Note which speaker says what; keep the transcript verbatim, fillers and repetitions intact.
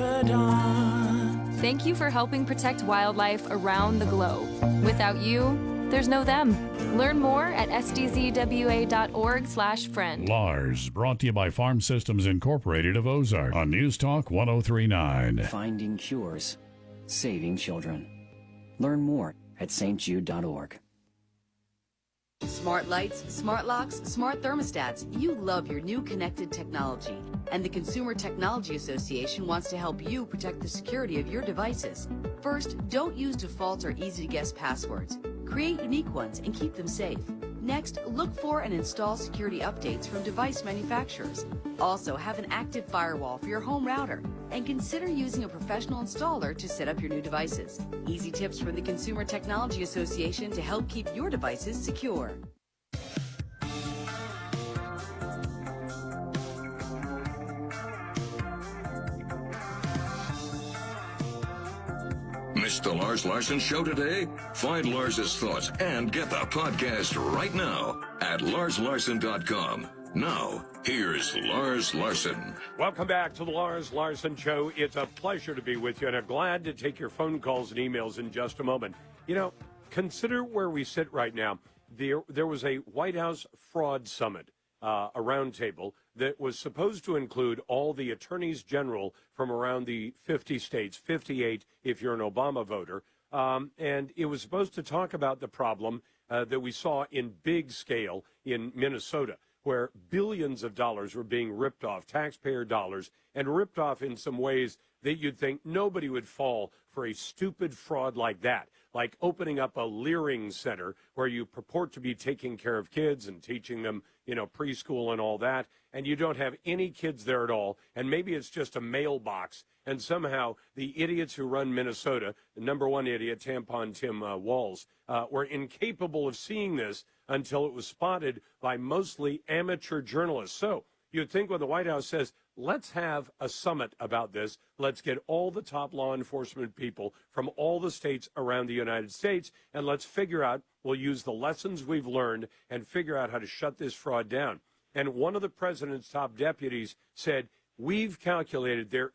Speaker 1: confidant.
Speaker 2: Thank you for helping protect wildlife around the globe. Without you, there's no them. Learn more at s d z w a dot org slash friend.
Speaker 3: Lars, brought to you by Farm Systems Incorporated of Ozark on News Talk one oh three point nine.
Speaker 4: Finding cures, saving children. Learn more at s t jude dot org.
Speaker 5: Smart lights, smart locks, smart thermostats. You love your new connected technology. And the Consumer Technology Association wants to help you protect the security of your devices. First, don't use default or easy-to-guess passwords. Create unique ones and keep them safe. Next, look for and install security updates from device manufacturers. Also, have an active firewall for your home router. And consider using a professional installer to set up your new devices. Easy tips from the Consumer Technology Association to help keep your devices secure.
Speaker 6: Missed the Lars Larson Show today? Find Lars's thoughts and get the podcast right now at lars larson dot com. Now, here's Lars Larson.
Speaker 7: Welcome back to the Lars Larson Show. It's a pleasure to be with you, and I'm glad to take your phone calls and emails in just a moment. You know, consider where we sit right now. There, there was a White House fraud summit, uh, a roundtable, that was supposed to include all the attorneys general from around the fifty states, fifty-eight if you're an Obama voter. Um, and it was supposed to talk about the problem uh, that we saw in big scale in Minnesota, where billions of dollars were being ripped off, taxpayer dollars, and ripped off in some ways that you'd think nobody would fall for a stupid fraud like that, like opening up a Leering Center where you purport to be taking care of kids and teaching them, you know, preschool and all that, and you don't have any kids there at all, and maybe it's just a mailbox, and somehow the idiots who run Minnesota, the number one idiot, Tampon Tim uh, Walz, uh, were incapable of seeing this until it was spotted by mostly amateur journalists. So you'd think when the White House says, let's have a summit about this, let's get all the top law enforcement people from all the states around the United States, and let's figure out, we'll use the lessons we've learned and figure out how to shut this fraud down. And one of the president's top deputies said, we've calculated there